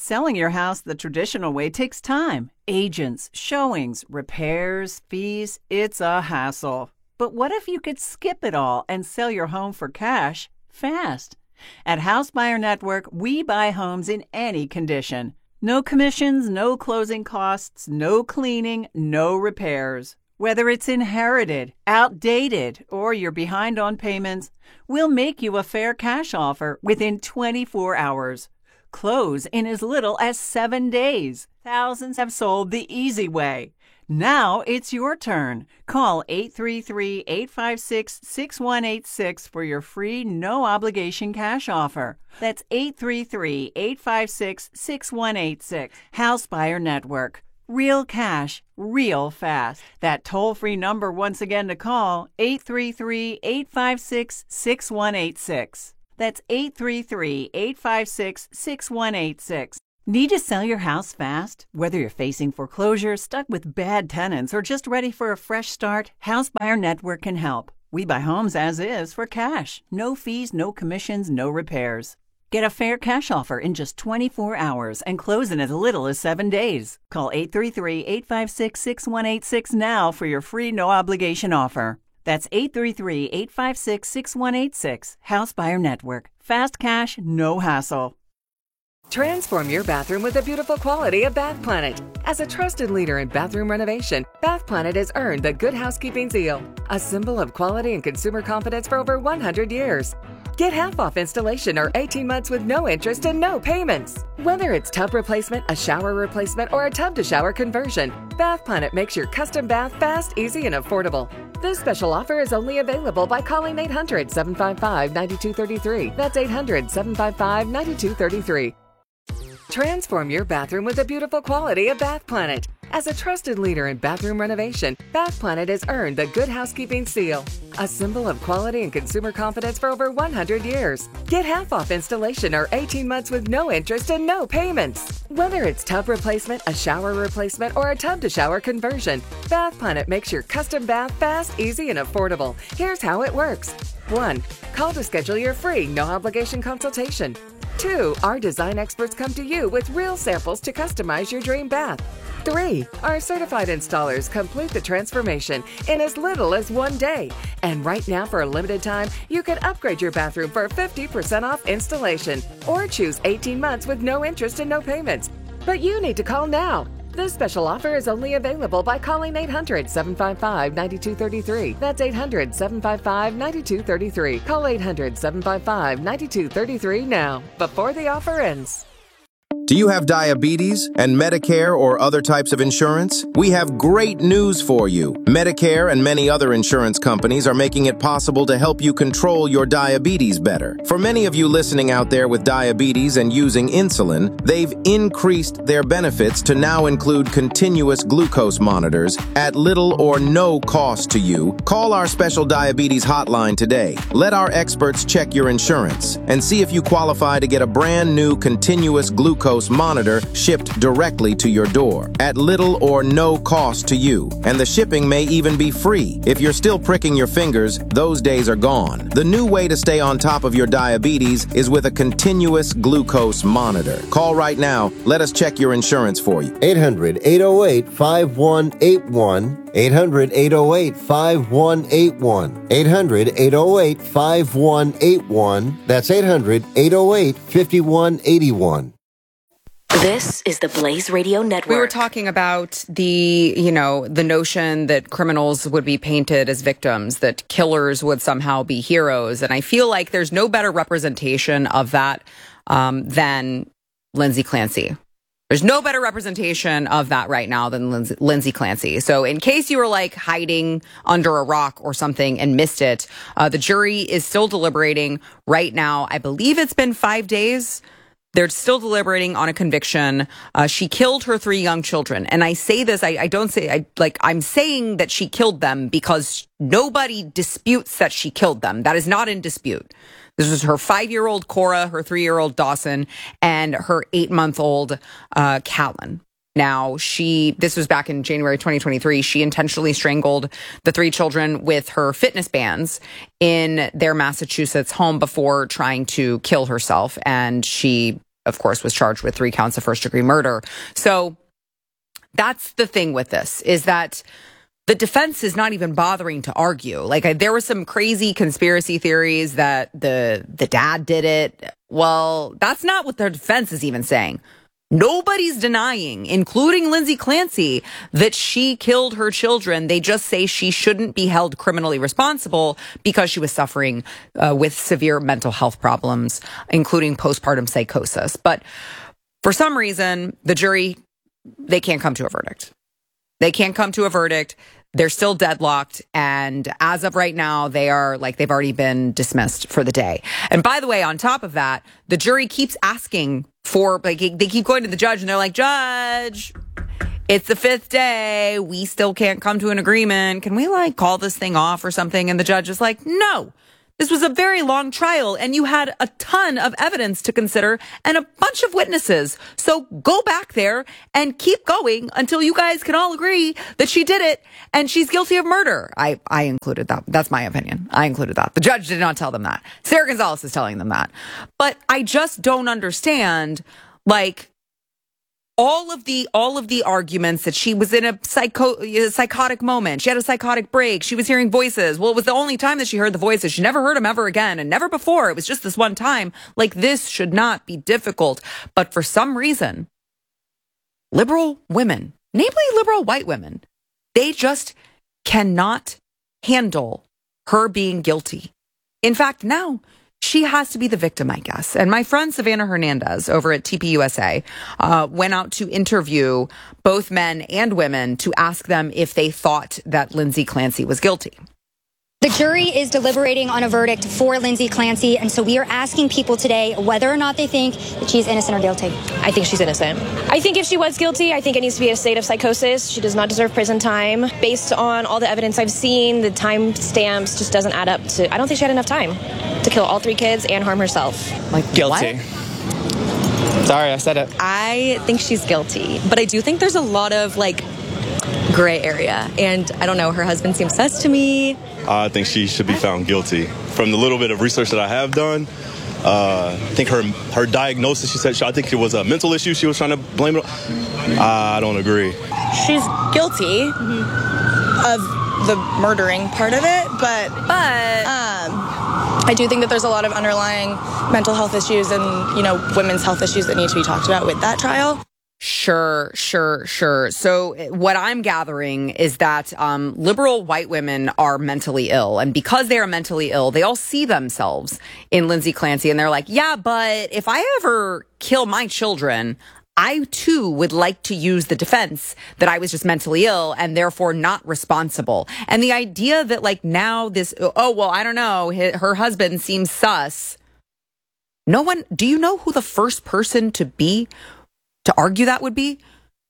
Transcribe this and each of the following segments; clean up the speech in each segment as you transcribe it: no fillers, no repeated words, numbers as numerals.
Selling your house the traditional way takes time. Agents, showings, repairs, fees. It's a hassle. But what if you could skip it all and sell your home for cash fast? At House Buyer Network, we buy homes in any condition. No commissions, no closing costs, no cleaning, no repairs. Whether it's inherited, outdated, or you're behind on payments, we'll make you a fair cash offer within 24 hours. Close in as little as 7 days. Thousands have sold the easy way. Now it's your turn. Call 833-856-6186 for your free, no-obligation cash offer. That's 833-856-6186. House Buyer Network. Real cash, real fast. That toll-free number once again to call, 833-856-6186. That's 833-856-6186. Need to sell your house fast? Whether you're facing foreclosure, stuck with bad tenants, or just ready for a fresh start, House Buyer Network can help. We buy homes as is for cash. No fees, no commissions, no repairs. Get a fair cash offer in just 24 hours and close in as little as 7 days. Call 833-856-6186 now for your free no-obligation offer. That's 833-856-6186. House Buyer Network. Fast cash, no hassle. Transform your bathroom with the beautiful quality of Bath Planet. As a trusted leader in bathroom renovation, Bath Planet has earned the Good Housekeeping seal, a symbol of quality and consumer confidence for over 100 years. Get half off installation or 18 months with no interest and no payments. Whether it's tub replacement, a shower replacement, or a tub-to-shower conversion, Bath Planet makes your custom bath fast, easy, and affordable. This special offer is only available by calling 800-755-9233. That's 800-755-9233. Transform your bathroom with the beautiful quality of Bath Planet. As a trusted leader in bathroom renovation, Bath Planet has earned the Good Housekeeping seal, a symbol of quality and consumer confidence for over 100 years. Get half off installation or 18 months with no interest and no payments. Whether it's tub replacement, a shower replacement, or a tub-to-shower conversion, Bath Planet makes your custom bath fast, easy, and affordable. Here's how it works. 1. Call to schedule your free, no-obligation consultation. 2. Our design experts come to you with real samples to customize your dream bath. 3. Our certified installers complete the transformation in as little as 1 day. And right now, for a limited time, you can upgrade your bathroom for 50% off installation or choose 18 months with no interest and no payments. But you need to call now. This special offer is only available by calling 800-755-9233. That's 800-755-9233. Call 800-755-9233 now, before the offer ends. Do you have diabetes and Medicare or other types of insurance? We have great news for you. Medicare and many other insurance companies are making it possible to help you control your diabetes better. For many of you listening out there with diabetes and using insulin, they've increased their benefits to now include continuous glucose monitors at little or no cost to you. Call our special diabetes hotline today. Let our experts check your insurance and see if you qualify to get a brand new continuous glucose monitor shipped directly to your door at little or no cost to you. And the shipping may even be free. If you're still pricking your fingers, those days are gone. The new way to stay on top of your diabetes is with a continuous glucose monitor. Call right now. Let us check your insurance for you. 800-808-5181. 800-808-5181. 800-808-5181. That's 800-808-5181. This is the Blaze Radio Network. We were talking about the notion that criminals would be painted as victims, that killers would somehow be heroes. And I feel like there's no better representation of that than Lindsay Clancy. There's no better representation of that right now than Lindsay Clancy. So in case you were like hiding under a rock or something and missed it, the jury is still deliberating right now. I believe it's been 5 days. They're still deliberating on a conviction. She killed her 3 young children. And I say this, I'm saying that she killed them because nobody disputes that she killed them. That is not in dispute. This was her 5-year-old Cora, her 3-year-old Dawson, and her 8-month-old Callan. Now, this was back in January 2023. She intentionally strangled the 3 children with her fitness bands in their Massachusetts home before trying to kill herself. And she of course, was charged with 3 counts of first-degree murder. So that's the thing with this, is that the defense is not even bothering to argue. Like, there were some crazy conspiracy theories that the dad did it. Well, that's not what their defense is even saying. Nobody's denying, including Lindsay Clancy, that she killed her children. They just say she shouldn't be held criminally responsible because she was suffering with severe mental health problems, including postpartum psychosis. But for some reason, the jury, they can't come to a verdict. They can't come to a verdict. They're still deadlocked. And as of right now, they've already been dismissed for the day. And by the way, on top of that, the jury keeps asking for, they keep going to the judge and they're like, Judge, it's the 5th day. We still can't come to an agreement. Can we call this thing off or something? And the judge is like, no. This was a very long trial, and you had a ton of evidence to consider and a bunch of witnesses. So go back there and keep going until you guys can all agree that she did it and she's guilty of murder. I included that. That's my opinion. I included that. The judge did not tell them that. Sarah Gonzalez is telling them that. But I just don't understand, all of the arguments that she was in a psychotic moment. She had a psychotic break. She was hearing voices. Well, it was the only time that she heard the voices. She never heard them ever again, and never before. It was just this one time. This should not be difficult. But for some reason, liberal women, namely liberal white women, they just cannot handle her being guilty. In fact, now she has to be the victim, I guess. And my friend Savannah Hernandez over at TPUSA went out to interview both men and women to ask them if they thought that Lindsay Clancy was guilty. The jury is deliberating on a verdict for Lindsay Clancy, and so we are asking people today whether or not they think that she's innocent or guilty. I think she's innocent. I think if she was guilty, I think it needs to be a state of psychosis. She does not deserve prison time. Based on all the evidence I've seen, the time stamps just doesn't add up to... I don't think she had enough time to kill all 3 kids and harm herself. Guilty. What? Sorry, I said it. I think she's guilty, but I do think there's a lot of gray area, and I don't know, her husband seems sus to me. I think she should be found guilty. From the little bit of research that I have done, I think her diagnosis, she said, I think it was a mental issue she was trying to blame it on. I don't agree. She's guilty of the murdering part of it, but I do think that there's a lot of underlying mental health issues and, women's health issues that need to be talked about with that trial. Sure. So what I'm gathering is that liberal white women are mentally ill. And because they are mentally ill, they all see themselves in Lindsay Clancy. And they're like, yeah, but if I ever kill my children, I too would like to use the defense that I was just mentally ill and therefore not responsible. And the idea that now this, I don't know, her husband seems sus. No one, do you know who the first person to argue that would be?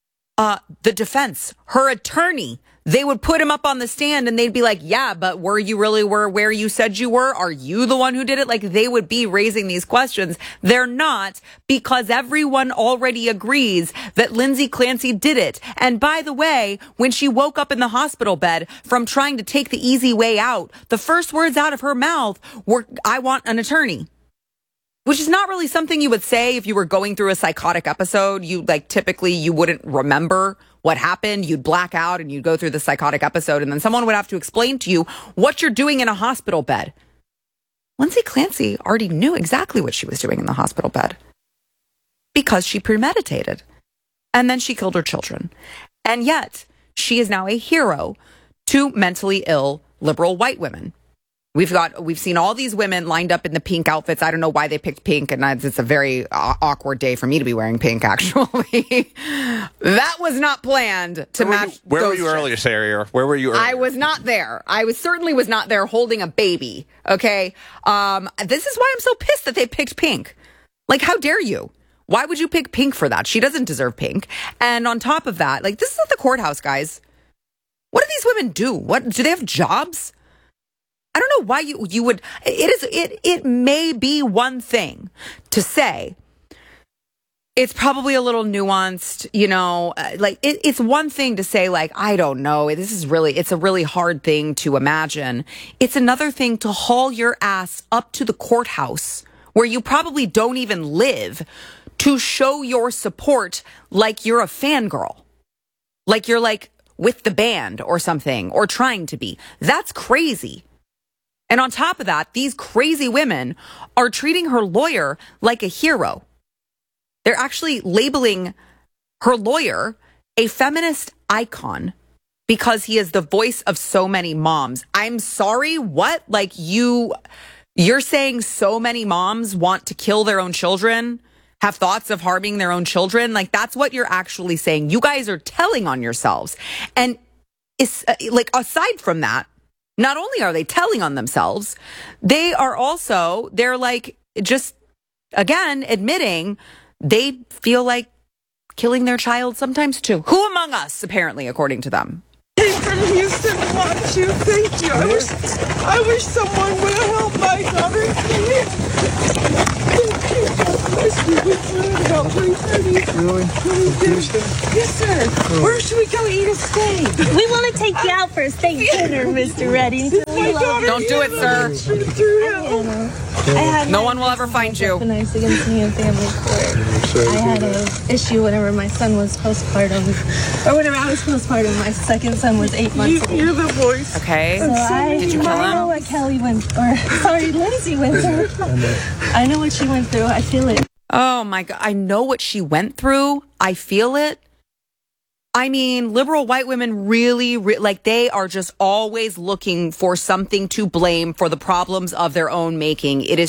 The defense, her attorney. They would put him up on the stand and they'd be like, yeah, but were you really where you said you were? Are you the one who did it? They would be raising these questions. They're not, because everyone already agrees that Lindsay Clancy did it. And by the way, when she woke up in the hospital bed from trying to take the easy way out, the first words out of her mouth were, I want an attorney. Which is not really something you would say if you were going through a psychotic episode. Typically you wouldn't remember what happened. You'd black out and you'd go through the psychotic episode, and then someone would have to explain to you what you're doing in a hospital bed. Lindsay Clancy already knew exactly what she was doing in the hospital bed because she premeditated. And then she killed her children. And yet she is now a hero to mentally ill liberal white women. We've seen all these women lined up in the pink outfits. I don't know why they picked pink, and it's a very awkward day for me to be wearing pink, actually. That was not planned to match. Where were you earlier, Sarah? Where were you earlier? I was not there. I certainly was not there holding a baby, okay? This is why I'm so pissed that they picked pink. How dare you? Why would you pick pink for that? She doesn't deserve pink. And on top of that, this is not the courthouse, guys. What do these women do? Do they have jobs? I don't know why you would. It may be one thing to say. It's probably a little nuanced, it's one thing to say, I don't know. It's a really hard thing to imagine. It's another thing to haul your ass up to the courthouse where you probably don't even live to show your support like you're a fangirl. Like you're like with the band or something, or trying to be. That's crazy. And on top of that, these crazy women are treating her lawyer like a hero. They're actually labeling her lawyer a feminist icon because he is the voice of so many moms. I'm sorry, what? Like you're saying so many moms want to kill their own children, have thoughts of harming their own children? Like that's what you're actually saying. You guys are telling on yourselves. And it's like aside from that, not only are they telling on themselves, they're like just, again, admitting they feel like killing their child sometimes too. Who among us, apparently, according to them? Came from Houston to watch you. Thank you. I wish someone would have helped my daughter. Really? Houston? Yes, sir. Where should we go eat a steak? We want to take you out for a steak dinner, Mr. Redding. Don't do it, sir. No one will ever find you. Against me in family court. I had an issue whenever my son was postpartum, or whenever I was postpartum. My second son was 8 months old. You're the voice. Okay. So Did you kill him? I know what Lindsay went through. I know what she went through. I feel it. Oh my God. I know what she went through. I feel it. I mean, liberal white women really, like they are just always looking for something to blame for the problems of their own making. It is